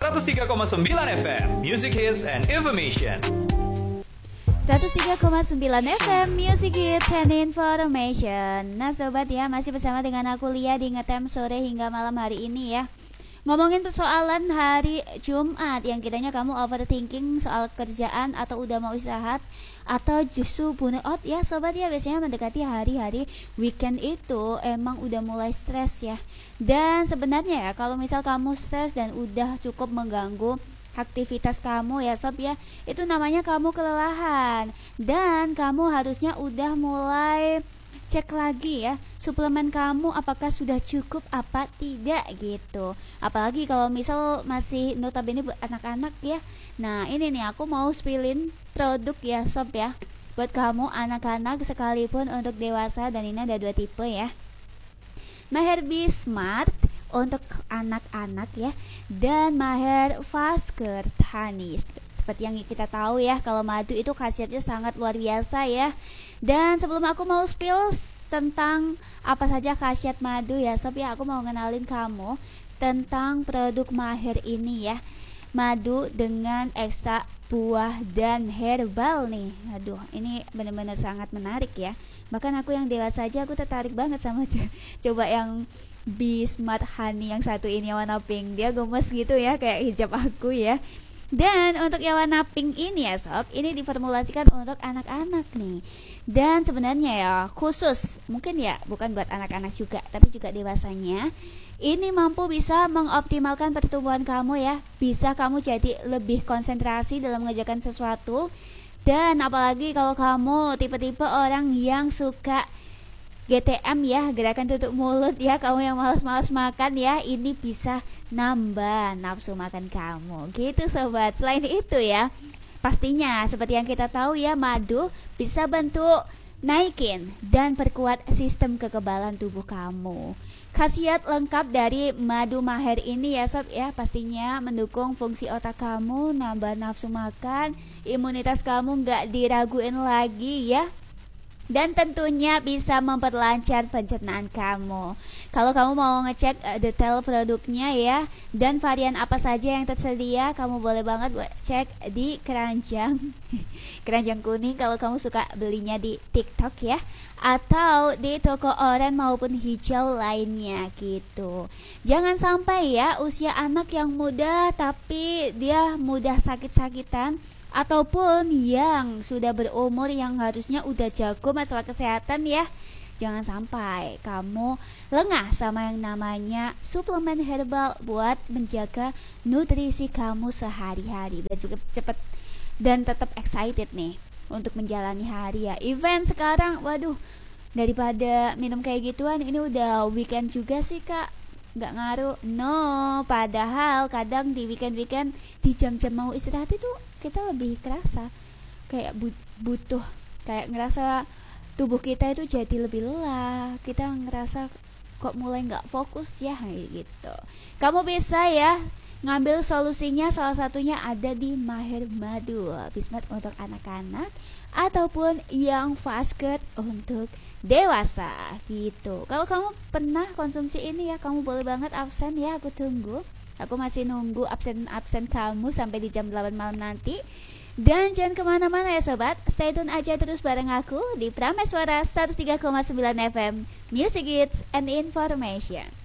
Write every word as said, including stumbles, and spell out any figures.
seratus tiga koma sembilan F M Music Hits and Information. seratus tiga koma sembilan F M Music Hits and Information. Nah sobat ya, masih bersama dengan aku Lia di Ngetem sore hingga malam hari ini ya. Ngomongin persoalan hari Jumat yang kiranya kamu overthinking soal kerjaan atau udah mau istirahat atau justru burnout ya sobat ya. Biasanya mendekati hari-hari weekend itu emang udah mulai stres ya. Dan sebenarnya ya kalau misal kamu stres dan udah cukup mengganggu aktivitas kamu ya sob ya, itu namanya kamu kelelahan. Dan kamu harusnya udah mulai cek lagi ya suplemen kamu apakah sudah cukup apa tidak gitu. Apalagi kalau misal masih notabene buat anak-anak ya. Nah ini nih aku mau spillin produk ya sob ya, buat kamu anak-anak sekalipun untuk dewasa. Dan ini ada dua tipe ya, Maher B Smart untuk anak-anak ya, dan Maher Fasker Honey. Seperti yang kita tahu ya, kalau madu itu khasiatnya sangat luar biasa ya. Dan sebelum aku mau spill tentang apa saja khasiat madu ya sob ya, aku mau ngenalin kamu tentang produk Maher ini ya. Madu dengan ekstrak buah dan herbal nih. Aduh, ini benar-benar sangat menarik ya. Bahkan aku yang dewasa aja aku tertarik banget sama coba yang B Smart Honey yang satu ini yang warna pink. Dia gemes gitu ya kayak hijab aku ya. Dan untuk yang warna pink ini ya sob, ini diformulasikan untuk anak-anak nih. Dan sebenarnya ya khusus, mungkin ya bukan buat anak-anak juga, tapi juga dewasanya. Ini mampu bisa mengoptimalkan pertumbuhan kamu ya. Bisa kamu jadi lebih konsentrasi dalam mengerjakan sesuatu. Dan apalagi kalau kamu tipe-tipe orang yang suka G T M ya, gerakan tutup mulut ya, kamu yang malas-malas makan ya, ini bisa nambah nafsu makan kamu gitu sobat. Selain itu ya, pastinya seperti yang kita tahu ya, madu bisa bantu naikin dan perkuat sistem kekebalan tubuh kamu. Khasiat lengkap dari madu Maher ini ya sob ya, pastinya mendukung fungsi otak kamu, nambah nafsu makan, imunitas kamu gak diraguin lagi ya. Dan tentunya bisa memperlancar pencernaan kamu. Kalau kamu mau ngecek uh, detail produknya ya, dan varian apa saja yang tersedia, kamu boleh banget buat cek di keranjang keranjang kuning kalau kamu suka belinya di TikTok ya, atau di toko oranye maupun hijau lainnya gitu. Jangan sampai ya usia anak yang muda tapi dia mudah sakit-sakitan, ataupun yang sudah berumur yang harusnya udah jago masalah kesehatan ya. Jangan sampai kamu lengah sama yang namanya suplemen herbal buat menjaga nutrisi kamu sehari-hari biar cukup cepet dan tetap excited nih untuk menjalani hari ya. Event sekarang, waduh, daripada minum kayak gituan, ini udah weekend juga sih kak, nggak ngaruh. No, padahal kadang di weekend-weekend di jam-jam mau istirahat itu kita lebih kerasa kayak butuh, kayak ngerasa tubuh kita itu jadi lebih lelah, kita ngerasa kok mulai nggak fokus ya gitu. Kamu bisa ya ngambil solusinya, salah satunya ada di Maher Madu Bismart untuk anak-anak ataupun yang Fasker untuk dewasa gitu. Kalau kamu pernah konsumsi ini ya, kamu boleh banget absen ya, aku tunggu. Aku masih nunggu absen-absen kamu sampai di jam delapan malam nanti. Dan jangan kemana-mana ya sobat, stay tune aja terus bareng aku di Prameswara seratus tiga koma sembilan F M Music Hits and Information.